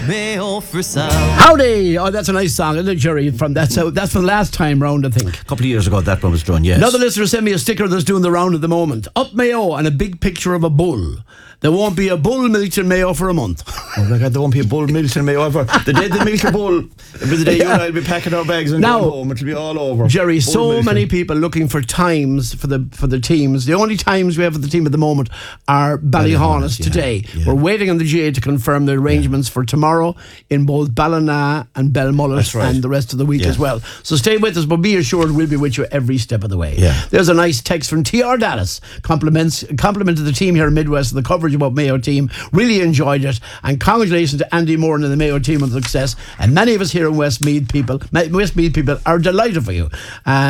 Mayo for sound. Howdy! Oh, that's a nice song, isn't it, Jerry? That's from the last time round, I think. A couple of years ago that one was done, yes. Another listener sent me a sticker that's doing the round at the moment. Up Mayo and a big picture of a bull. There won't be a bull milked in Mayo for a month. Oh my God, there won't be a bull milked in Mayo ever. The day they milk a bull, it'll be the day you and I'll be packing our bags and going home. It'll be all over. Jerry, Bull so milking. many people looking for times for the teams. The only times we have for the team at the moment are Ballyhonus today. Yeah. We're waiting on the GA to confirm the arrangements for tomorrow in both Ballina and Belmullet. That's right. And the rest of the week as well. So stay with us, but be assured we'll be with you every step of the way. Yeah. There's a nice text from TR Dallas. Complimented the team here in Midwest and the coverage about Mayo team. Really enjoyed it, and congratulations to Andy Moore and the Mayo team on the success. And many of us here in Westmeath people are delighted for you.